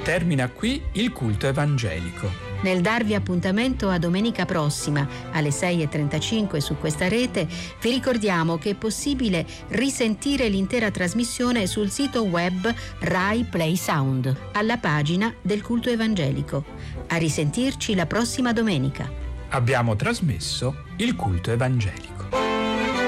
Termina qui il culto evangelico. Nel darvi appuntamento a domenica prossima alle 6:35 su questa rete, vi ricordiamo che è possibile risentire l'intera trasmissione sul sito web Rai Play Sound, alla pagina del culto evangelico. A risentirci la prossima domenica. Abbiamo trasmesso il culto evangelico.